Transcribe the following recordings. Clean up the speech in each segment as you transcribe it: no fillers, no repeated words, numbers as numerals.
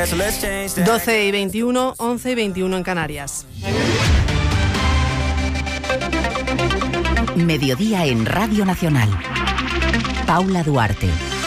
12:21, 11:21 en Canarias. Mediodía en Radio Nacional. Paula Duarte.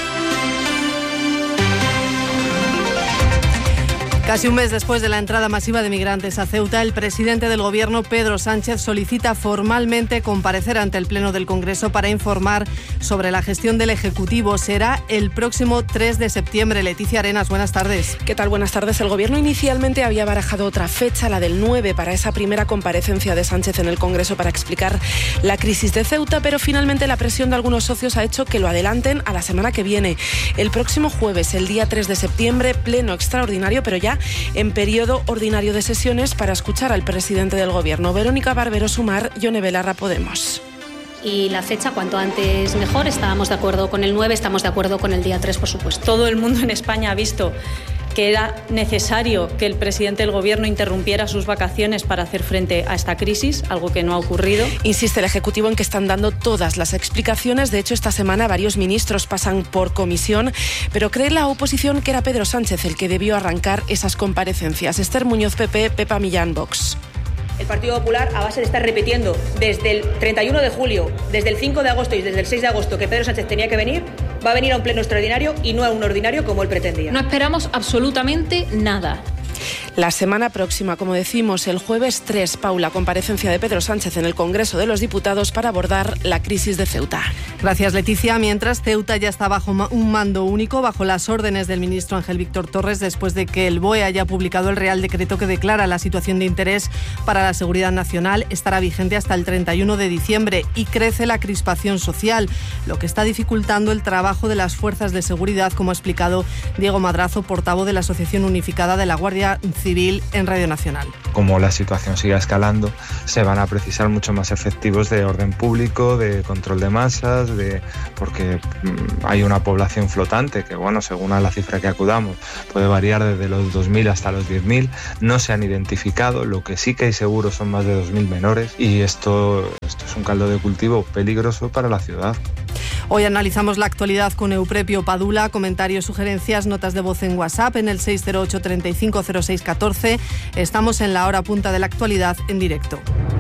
Casi un mes después de la entrada masiva de migrantes a Ceuta, el presidente del Gobierno, Pedro Sánchez, solicita formalmente comparecer ante el Pleno del Congreso para informar sobre la gestión del Ejecutivo. Será el próximo 3 de septiembre. Leticia Arenas, buenas tardes. ¿Qué tal? Buenas tardes. El Gobierno inicialmente había barajado otra fecha, la del 9, para esa primera comparecencia de Sánchez en el Congreso para explicar la crisis de Ceuta, pero finalmente la presión de algunos socios ha hecho que lo adelanten a la semana que viene. El próximo jueves, el día 3 de septiembre, pleno extraordinario, pero ya en periodo ordinario de sesiones, para escuchar al presidente del Gobierno. Verónica Barbero Sumar, Yone Belarra, Podemos. Y la fecha, cuanto antes mejor. Estábamos de acuerdo con el 9, estamos de acuerdo con el día 3, por supuesto. Todo el mundo en España ha visto que era necesario que el presidente del Gobierno interrumpiera sus vacaciones para hacer frente a esta crisis, algo que no ha ocurrido. Insiste el Ejecutivo en que están dando todas las explicaciones. De hecho, esta semana varios ministros pasan por comisión, pero cree la oposición que era Pedro Sánchez el que debió arrancar esas comparecencias. Esther Muñoz, PP, Pepa Millán, Vox. El Partido Popular, a base de estar repitiendo desde el 31 de julio, desde el 5 de agosto y desde el 6 de agosto que Pedro Sánchez tenía que venir, va a venir a un pleno extraordinario y no a un ordinario como él pretendía. No esperamos absolutamente nada. La semana próxima, como decimos, el jueves 3, Paula, comparecencia de Pedro Sánchez en el Congreso de los Diputados para abordar la crisis de Ceuta. Gracias, Leticia. Mientras, Ceuta ya está bajo un mando único, bajo las órdenes del ministro Ángel Víctor Torres, después de que el BOE haya publicado el Real Decreto que declara la situación de interés para la seguridad nacional. Estará vigente hasta el 31 de diciembre y crece la crispación social, lo que está dificultando el trabajo de las fuerzas de seguridad, como ha explicado Diego Madrazo, portavoz de la Asociación Unificada de la Guardia Civil, en Radio Nacional. Como la situación siga escalando, se van a precisar mucho más efectivos de orden público, de control de masas, porque hay una población flotante que, bueno, según a la cifra que acudamos, puede variar desde los 2.000 hasta los 10.000. No se han identificado, lo que sí que hay seguro son más de 2.000 menores y esto es un caldo de cultivo peligroso para la ciudad. Hoy analizamos la actualidad con Euprepio Padula. Comentarios, sugerencias, notas de voz en WhatsApp en el 608 35 06 14. Estamos en la hora punta de la actualidad en directo.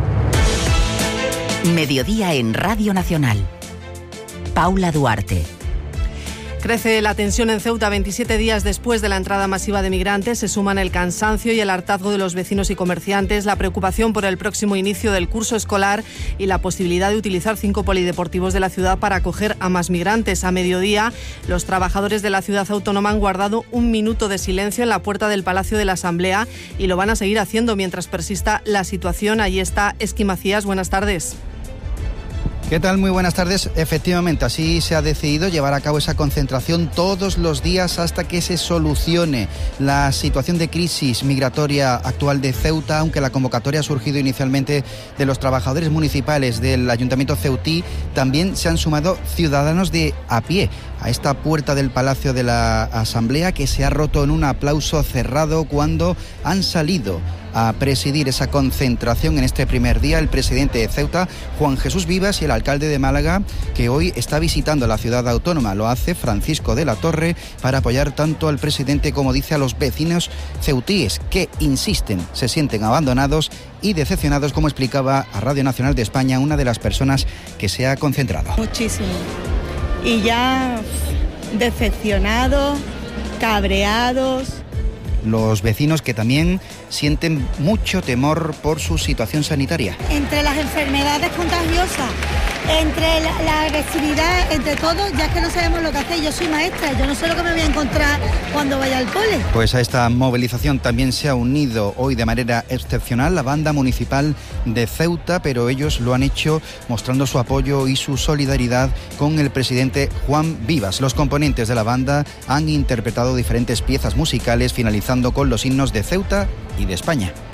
Mediodía en Radio Nacional. Paula Duarte. Crece la tensión en Ceuta 27 días después de la entrada masiva de migrantes. Se suman el cansancio y el hartazgo de los vecinos y comerciantes, la preocupación por el próximo inicio del curso escolar y la posibilidad de utilizar 5 polideportivos de la ciudad para acoger a más migrantes. A mediodía, los trabajadores de la ciudad autónoma han guardado un minuto de silencio en la puerta del Palacio de la Asamblea y lo van a seguir haciendo mientras persista la situación. Allí está Esqui Macías. Buenas tardes. ¿Qué tal? Muy buenas tardes. Efectivamente, así se ha decidido llevar a cabo esa concentración todos los días hasta que se solucione la situación de crisis migratoria actual de Ceuta, aunque la convocatoria ha surgido inicialmente de los trabajadores municipales del Ayuntamiento ceutí. También se han sumado ciudadanos de a pie a esta puerta del Palacio de la Asamblea, que se ha roto en un aplauso cerrado cuando han salido a presidir esa concentración en este primer día el presidente de Ceuta, Juan Jesús Vivas, y el alcalde de Málaga, que hoy está visitando la ciudad autónoma. Lo hace Francisco de la Torre para apoyar tanto al presidente como, dice, a los vecinos ceutíes que insisten, se sienten abandonados y decepcionados, como explicaba a Radio Nacional de España una de las personas que se ha concentrado. Muchísimo. Y ya decepcionados, cabreados. Los vecinos que también sienten mucho temor por su situación sanitaria. Entre las enfermedades contagiosas, entre la agresividad, entre todo, ya que no sabemos lo que hacer. Yo soy maestra, yo no sé lo que me voy a encontrar cuando vaya al cole. Pues a esta movilización también se ha unido hoy de manera excepcional la banda municipal de Ceuta, pero ellos lo han hecho mostrando su apoyo y su solidaridad con el presidente Juan Vivas. Los componentes de la banda han interpretado diferentes piezas musicales, finalizando con los himnos de Ceuta y de España.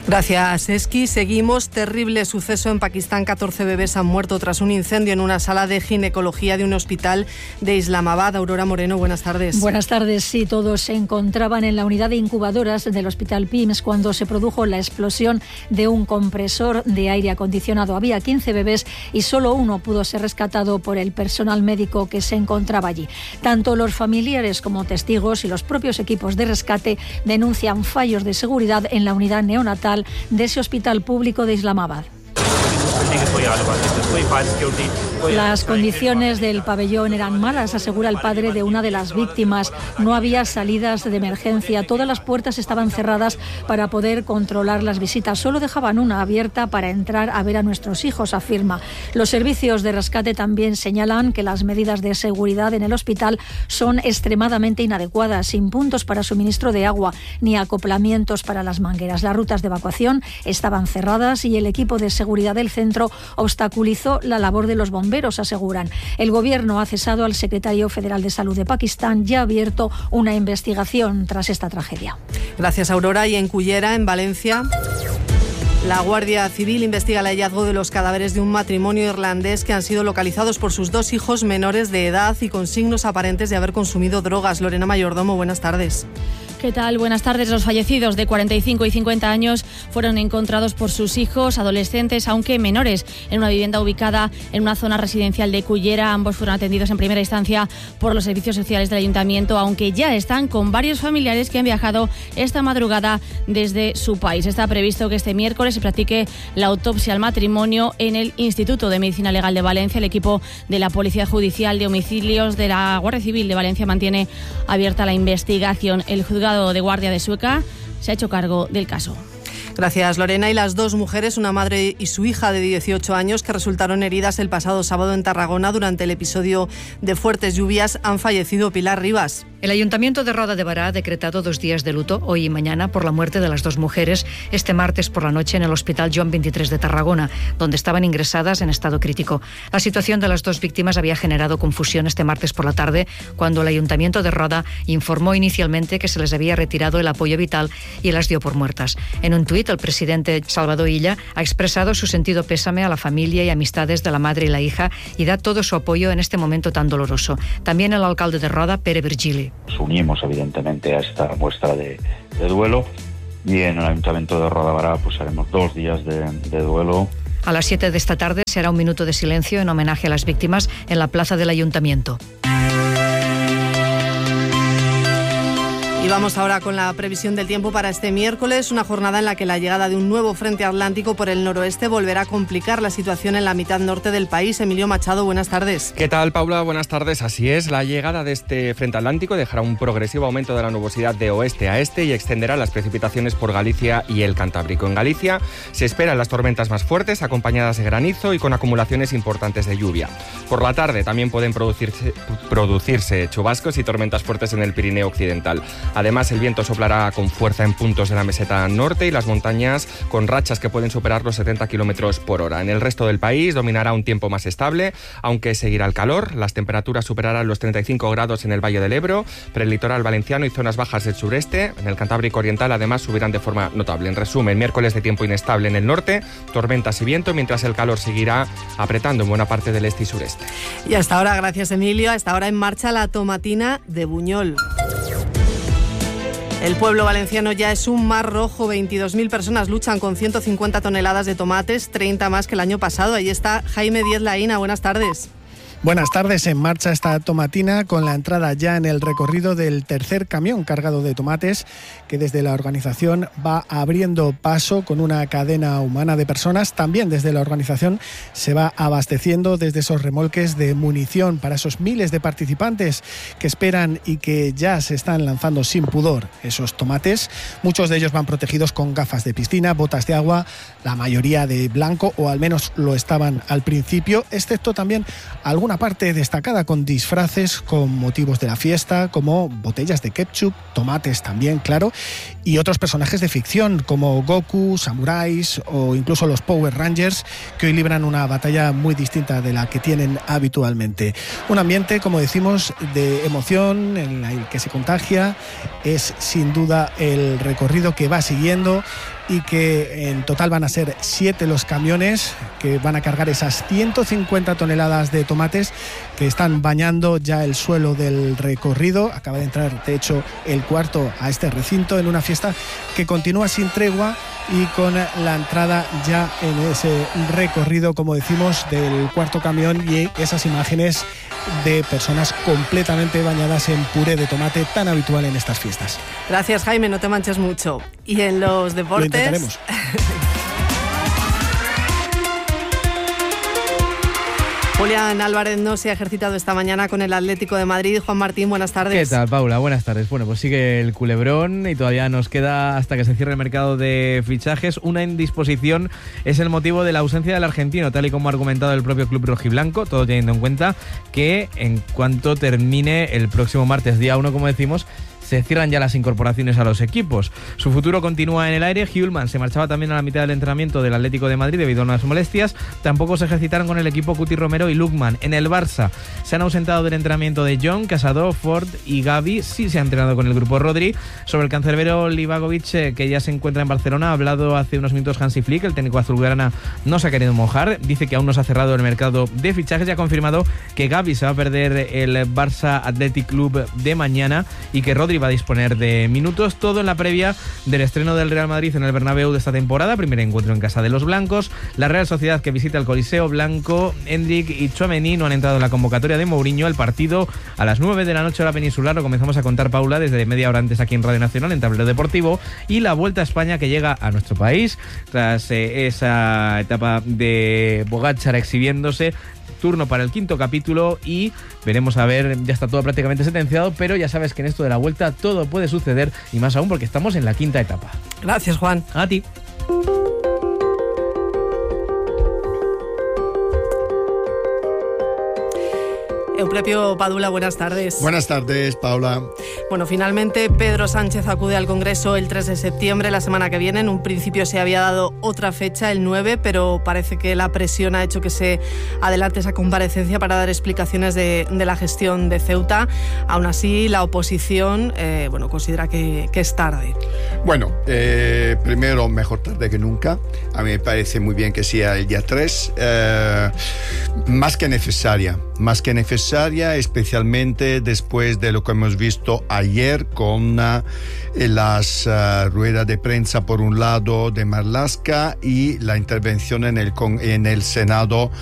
Gracias, Esqui. Seguimos. Terrible suceso en Pakistán. 14 bebés han muerto tras un incendio en una sala de ginecología de un hospital de Islamabad. Aurora Moreno, buenas tardes. Buenas tardes. Sí, todos se encontraban en la unidad de incubadoras del hospital PIMS cuando se produjo la explosión de un compresor de aire acondicionado. Había 15 bebés y solo uno pudo ser rescatado por el personal médico que se encontraba allí. Tanto los familiares como testigos y los propios equipos de rescate denuncian fallos de seguridad en la unidad neonatal de ese hospital público de Islamabad. Las condiciones del pabellón eran malas, asegura el padre de una de las víctimas. No había salidas de emergencia, todas las puertas estaban cerradas para poder controlar las visitas. Solo dejaban una abierta para entrar a ver a nuestros hijos, afirma. Los servicios de rescate también señalan que las medidas de seguridad en el hospital son extremadamente inadecuadas, sin puntos para suministro de agua ni acoplamientos para las mangueras. Las rutas de evacuación estaban cerradas y el equipo de seguridad del centro obstaculizó la labor de los bomberos, aseguran. El gobierno ha cesado al secretario federal de Salud de Pakistán y ha abierto una investigación tras esta tragedia. Gracias, Aurora. Y en Cullera, en Valencia, la Guardia Civil investiga el hallazgo de los cadáveres de un matrimonio irlandés que han sido localizados por sus 2 hijos menores de edad y con signos aparentes de haber consumido drogas. Lorena Mayordomo, buenas tardes. ¿Qué tal? Buenas tardes. Los fallecidos de 45 y 50 años fueron encontrados por sus hijos adolescentes, aunque menores, en una vivienda ubicada en una zona residencial de Cullera. Ambos fueron atendidos en primera instancia por los servicios sociales del ayuntamiento, aunque ya están con varios familiares que han viajado esta madrugada desde su país. Está previsto que este miércoles se practique la autopsia al matrimonio en el Instituto de Medicina Legal de Valencia. El equipo de la Policía Judicial de Homicidios de la Guardia Civil de Valencia mantiene abierta la investigación. El juzgado de guardia de Sueca se ha hecho cargo del caso. Gracias, Lorena. Y las 2 mujeres, una madre y su hija de 18 años, que resultaron heridas el pasado sábado en Tarragona durante el episodio de fuertes lluvias, han fallecido. Pilar Rivas. El Ayuntamiento de Roda de Bará ha decretado 2 días de luto, hoy y mañana, por la muerte de las 2 mujeres este martes por la noche en el Hospital Joan 23 de Tarragona, donde estaban ingresadas en estado crítico. La situación de las 2 víctimas había generado confusión este martes por la tarde, cuando el Ayuntamiento de Roda informó inicialmente que se les había retirado el apoyo vital y las dio por muertas. En un tuit, el presidente Salvador Illa ha expresado su sentido pésame a la familia y amistades de la madre y la hija y da todo su apoyo en este momento tan doloroso. También el alcalde de Roda, Pere Virgili. Nos unimos evidentemente a esta muestra de duelo y en el Ayuntamiento de Roda Bará pues haremos 2 días de duelo. A las 7 de esta tarde será un minuto de silencio en homenaje a las víctimas en la plaza del Ayuntamiento. Y vamos ahora con la previsión del tiempo para este miércoles, una jornada en la que la llegada de un nuevo frente atlántico por el noroeste volverá a complicar la situación en la mitad norte del país. Emilio Machado, buenas tardes. ¿Qué tal, Paula? Buenas tardes. Así es, la llegada de este frente atlántico dejará un progresivo aumento de la nubosidad de oeste a este y extenderá las precipitaciones por Galicia y el Cantábrico. En Galicia se esperan las tormentas más fuertes, acompañadas de granizo y con acumulaciones importantes de lluvia. Por la tarde también pueden producirse chubascos y tormentas fuertes en el Pirineo occidental. Además, el viento soplará con fuerza en puntos de la meseta norte y las montañas con rachas que pueden superar los 70 kilómetros por hora. En el resto del país dominará un tiempo más estable, aunque seguirá el calor. Las temperaturas superarán los 35 grados en el Valle del Ebro, prelitoral valenciano y zonas bajas del sureste. En el Cantábrico Oriental, además, subirán de forma notable. En resumen, miércoles de tiempo inestable en el norte, tormentas y viento, mientras el calor seguirá apretando en buena parte del este y sureste. Y hasta ahora, gracias, Emilio, hasta ahora en marcha la tomatina de Buñol. El pueblo valenciano ya es un mar rojo. 22.000 personas luchan con 150 toneladas de tomates, 30 más que el año pasado. Ahí está Jaime Díez Laína. Buenas tardes. Buenas tardes. En marcha esta tomatina con la entrada ya en el recorrido del tercer camión cargado de tomates que desde la organización va abriendo paso con una cadena humana de personas. También desde la organización se va abasteciendo desde esos remolques de munición para esos miles de participantes que esperan y que ya se están lanzando sin pudor esos tomates. Muchos de ellos van protegidos con gafas de piscina, botas de agua, la mayoría de blanco, o al menos lo estaban al principio, excepto también algunas una parte destacada con disfraces con motivos de la fiesta, como botellas de ketchup, tomates también, claro, y otros personajes de ficción como Goku, samuráis o incluso los Power Rangers, que hoy libran una batalla muy distinta de la que tienen habitualmente. Un ambiente, como decimos, de emoción en el que se contagia. Es sin duda el recorrido que va siguiendo, y que en total van a ser 7 los camiones que van a cargar esas 150 toneladas de tomates que están bañando ya el suelo del recorrido. Acaba de entrar, de hecho, el cuarto a este recinto en una fiesta que continúa sin tregua y con la entrada ya en ese recorrido, como decimos, del cuarto camión, y esas imágenes de personas completamente bañadas en puré de tomate tan habitual en estas fiestas. Gracias, Jaime, no te manches mucho. Y en los deportes... Lo intentaremos. Julián Álvarez no se ha ejercitado esta mañana con el Atlético de Madrid. Juan Martín, buenas tardes. ¿Qué tal, Paula? Buenas tardes. Bueno, pues sigue el culebrón y todavía nos queda hasta que se cierre el mercado de fichajes. Una indisposición es el motivo de la ausencia del argentino, tal y como ha argumentado el propio club rojiblanco, todo teniendo en cuenta que en cuanto termine el próximo martes, día 1, como decimos, se cierran ya las incorporaciones a los equipos. Su futuro continúa en el aire. Hjulmand se marchaba también a la mitad del entrenamiento del Atlético de Madrid debido a unas molestias. Tampoco se ejercitaron con el equipo Cuti Romero y Lukman. En el Barça se han ausentado del entrenamiento de John, Casado, Ford y Gavi. Sí se ha entrenado con el grupo Rodri. Sobre el cancerbero Livakovic, que ya se encuentra en Barcelona, ha hablado hace unos minutos Hansi Flick. El técnico azulgrana no se ha querido mojar. Dice que aún no se ha cerrado el mercado de fichajes y ha confirmado que Gavi se va a perder el Barça Athletic Club de mañana y que Rodri va a disponer de minutos. Todo en la previa del estreno del Real Madrid en el Bernabéu de esta temporada. Primer encuentro en casa de los blancos. La Real Sociedad, que visita el Coliseo Blanco. Endrick y Tchouaméni no han entrado en la convocatoria de Mourinho. El partido a las 9 de la noche hora peninsular. Lo comenzamos a contar, Paula, desde media hora antes aquí en Radio Nacional, en Tablero Deportivo. Y la Vuelta a España, que llega a nuestro país tras esa etapa de Pogačar exhibiéndose. Turno para el 5º capítulo y veremos a ver, ya está todo prácticamente sentenciado, pero ya sabes que en esto de la Vuelta todo puede suceder, y más aún porque estamos en la 5ª etapa. Gracias, Juan. A ti. Eusebio Padula, buenas tardes. Buenas tardes, Paula. Bueno, finalmente Pedro Sánchez acude al Congreso el 3 de septiembre, la semana que viene. En un principio se había dado otra fecha, el 9, pero parece que la presión ha hecho que se adelante esa comparecencia para dar explicaciones de la gestión de Ceuta. Aún así, la oposición considera que es tarde. Bueno, primero, mejor tarde que nunca. A mí me parece muy bien que sea el día 3. Más que necesaria, especialmente después de lo que hemos visto ayer con las ruedas de prensa, por un lado, de Marlaska, y la intervención en el Senado